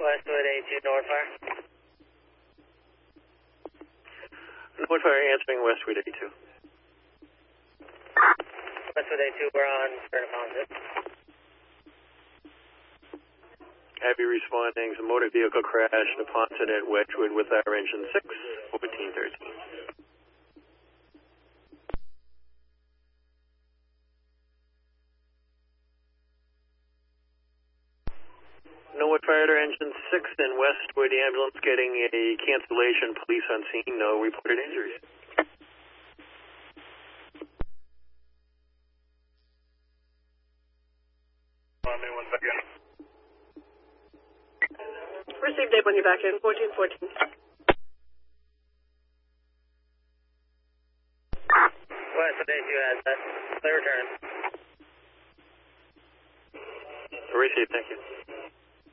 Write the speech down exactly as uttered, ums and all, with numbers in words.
Westwood A two, Northfire. Northfire answering Westwood A two. Westwood A two, we're on Spirit Positive. Heavy responding, a motor vehicle crashed upon at Wedgwood with our engine six, fourteen thirteen. Norwood Fire to engine six in Westwood ambulance getting a cancellation, police on scene, no reported injuries. On me one second. Received Dave when you're back in, fourteen fourteen. Westwood A two has that. Clear return. Received, thank you.